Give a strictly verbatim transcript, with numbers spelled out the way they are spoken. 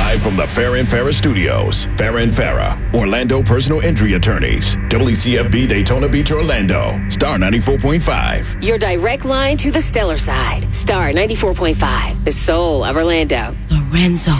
Live from the Farah and Farah Studios. Farah and Farah, Orlando personal injury attorneys. W C F B Daytona Beach, Orlando. Star ninety-four point five. Your direct line to the stellar side. Star ninety-four point five. The soul of Orlando. Lorenzo.